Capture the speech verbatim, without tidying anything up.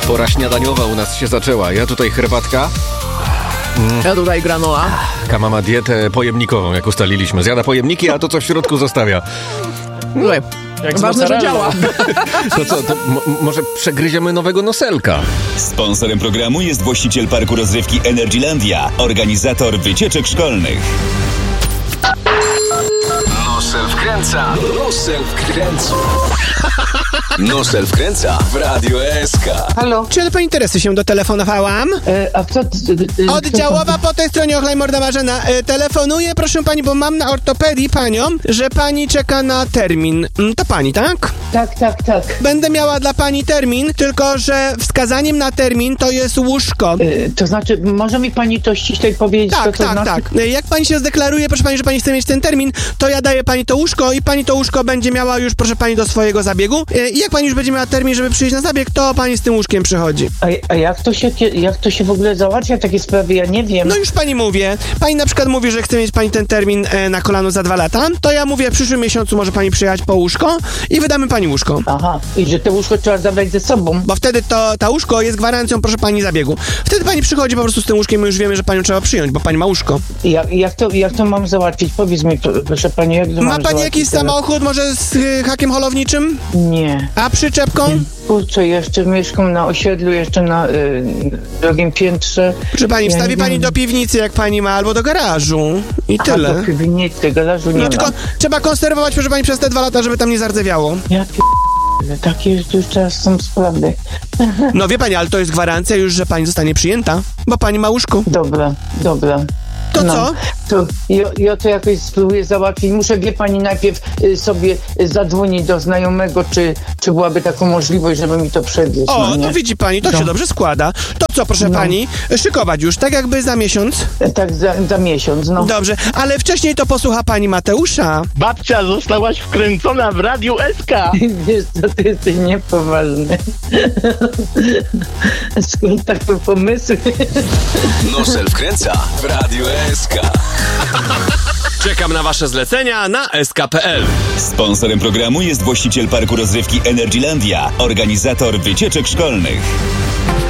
Pora śniadaniowa u nas się zaczęła. Ja tutaj herbatka. Ja tutaj granola. Kama ma dietę pojemnikową, jak ustaliliśmy. Zjada pojemniki, a to co w środku zostawia. Słuchaj, ważne, że działa. To co, to mo- może przegryziemy nowego noselka? Sponsorem programu jest właściciel parku rozrywki Energylandia, organizator wycieczek szkolnych. Nosel wkręca, Nosel wkręca. Nosel wkręca w Radio S K. Halo? Czy do pani Teresy się dotelefonowałam? E, a co... ty- ty- Oddziałowa po tej stronie Ochlej Morda Marzena. E, telefonuję, proszę pani, bo mam na ortopedii panią, że pani czeka na termin. Mm, To pani, tak? Tak, tak, tak. Będę miała dla pani termin, tylko że wskazaniem na termin to jest łóżko. E, to znaczy, może mi pani to ściślej powiedzieć, co Tak, to tak, znaczy? tak. E, Jak pani się zdeklaruje, proszę pani, że pani chce mieć ten termin, to ja daję pani to łóżko i pani to łóżko będzie miała już, proszę pani, do swojego zabiegu. E, I jak pani już będzie miała termin, żeby przyjść na zabieg, to pani z tym łóżkiem przychodzi. A, a jak, to się, kie- jak to się w ogóle załatwia, takie sprawy? Ja nie wiem. No już pani mówię. Pani na przykład mówi, że chce mieć pani ten termin e, na kolano za dwa lata. To ja mówię, w przyszłym miesiącu może pani przyjechać po łóżko i wydamy pani łóżko. Aha, i że to łóżko trzeba zabrać ze sobą. Bo wtedy to, ta łóżko jest gwarancją, proszę pani, zabiegu. Wtedy pani przychodzi po prostu z tym łóżkiem i już wiemy, że panią trzeba przyjąć, bo pani ma łóżko. Jak, jak, to, jak to mam załatwić? Powiedz mi, pro- proszę pani, jak to Ma mam pani załatwić jakiś teraz? samochód, może z y, hakiem holowniczym? Nie. A przyczepką? Kurczę, jeszcze mieszkam na osiedlu, jeszcze na y, drugim piętrze. Proszę pani, Ja wstawi nie pani wiem. do piwnicy, jak pani ma, albo do garażu. I A tyle. do piwnicy, garażu nie No ma. tylko trzeba konserwować, proszę pani, przez te dwa lata, żeby tam nie zardzewiało. Ja p... takie już już teraz są sprawy. No wie pani, ale to jest gwarancja już, że pani zostanie przyjęta, bo pani ma łóżko. Dobra, dobra. To No, co? To ja, ja to jakoś spróbuję załatwić. Muszę, wie pani, najpierw y, sobie y, zadzwonić do znajomego, czy, czy byłaby taka możliwość, żeby mi to przewieźć. O, no, nie? no widzi pani, to No. się dobrze składa. To co, proszę No. pani, szykować już, tak jakby za miesiąc? Tak za, za miesiąc, no. Dobrze, ale wcześniej to posłucha pani Mateusza. Babcia, zostałaś wkręcona w Radiu S K. Wiesz co, ty jesteś niepoważny. Skąd takie pomysły? Nosel wkręca w Radio S K. Czekam na wasze zlecenia na S K kropka P L. Sponsorem programu jest właściciel parku rozrywki Energylandia, organizator wycieczek szkolnych.